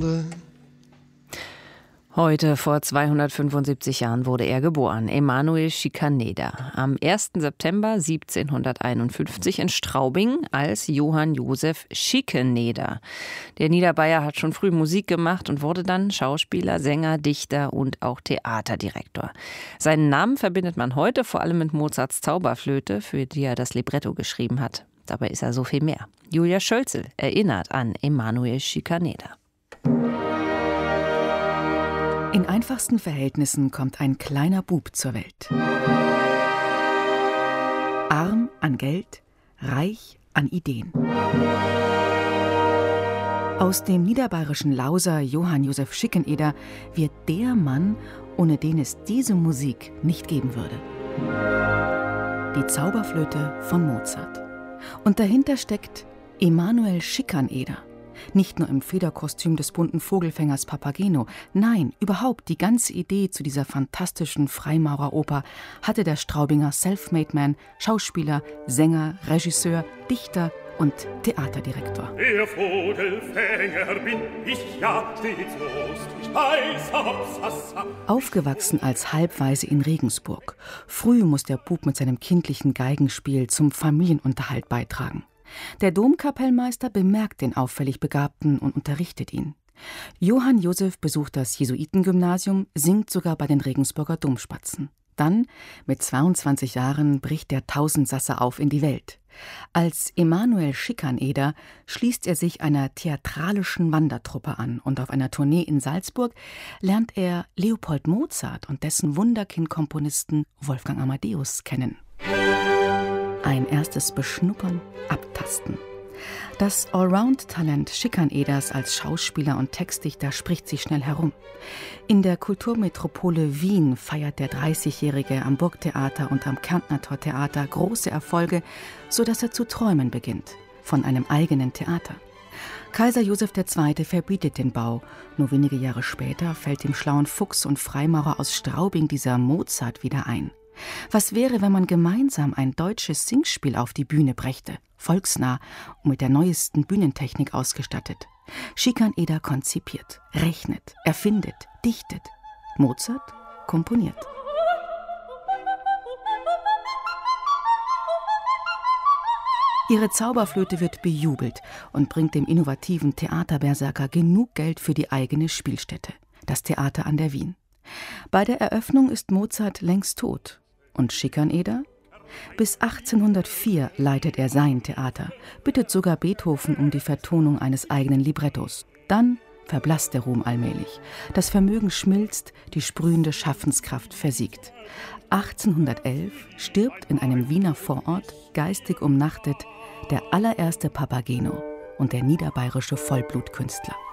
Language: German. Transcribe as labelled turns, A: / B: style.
A: monde.
B: Heute vor 275 Jahren wurde er geboren, Emanuel Schikaneder. Am 1. September 1751 in Straubing als Johann Josef Schikaneder. Der Niederbayer hat schon früh Musik gemacht und wurde dann Schauspieler, Sänger, Dichter und auch Theaterdirektor. Seinen Namen verbindet man heute vor allem mit Mozarts Zauberflöte, für die er das Libretto geschrieben hat. Dabei ist er so viel mehr. Julia Schölzel erinnert an Emanuel Schikaneder.
C: In einfachsten Verhältnissen kommt ein kleiner Bub zur Welt. Arm an Geld, reich an Ideen. Aus dem niederbayerischen Lauser Johann Josef Schikaneder wird der Mann, ohne den es diese Musik nicht geben würde. Die Zauberflöte von Mozart. Und dahinter steckt Emanuel Schikaneder. Nicht nur im Federkostüm des bunten Vogelfängers Papageno, nein, überhaupt die ganze Idee zu dieser fantastischen Freimaureroper hatte der Straubinger Selfmade-Man, Schauspieler, Sänger, Regisseur, Dichter und Theaterdirektor.
D: Der Vogelfänger bin ich, ja, stets Trost, ich weiß, hopsassa.
C: Aufgewachsen als Halbwaise in Regensburg. Früh muss der Bub mit seinem kindlichen Geigenspiel zum Familienunterhalt beitragen. Der Domkapellmeister bemerkt den auffällig Begabten und unterrichtet ihn. Johann Josef besucht das Jesuitengymnasium, singt sogar bei den Regensburger Domspatzen. Dann, mit 22 Jahren, bricht der Tausendsasser auf in die Welt. Als Emanuel Schikaneder schließt er sich einer theatralischen Wandertruppe an und auf einer Tournee in Salzburg lernt er Leopold Mozart und dessen Wunderkind-Komponisten Wolfgang Amadeus kennen. Ein erstes Beschnuppern, Abtasten. Das Allround-Talent Schikaneders als Schauspieler und Textdichter spricht sich schnell herum. In der Kulturmetropole Wien feiert der 30-Jährige am Burgtheater und am Kärntner Tortheater große Erfolge, sodass er zu träumen beginnt. Von einem eigenen Theater. Kaiser Joseph II. Verbietet den Bau. Nur wenige Jahre später fällt dem schlauen Fuchs und Freimaurer aus Straubing dieser Mozart wieder ein. Was wäre, wenn man gemeinsam ein deutsches Singspiel auf die Bühne brächte, volksnah und mit der neuesten Bühnentechnik ausgestattet? Schikaneder konzipiert, rechnet, erfindet, dichtet. Mozart komponiert. Ihre Zauberflöte wird bejubelt und bringt dem innovativen Theaterberserker genug Geld für die eigene Spielstätte, das Theater an der Wien. Bei der Eröffnung ist Mozart längst tot. Und Schikaneder? Bis 1804 leitet er sein Theater, bittet sogar Beethoven um die Vertonung eines eigenen Librettos. Dann verblasst der Ruhm allmählich. Das Vermögen schmilzt, die sprühende Schaffenskraft versiegt. 1811 stirbt in einem Wiener Vorort, geistig umnachtet, der allererste Papageno und der niederbayerische Vollblutkünstler.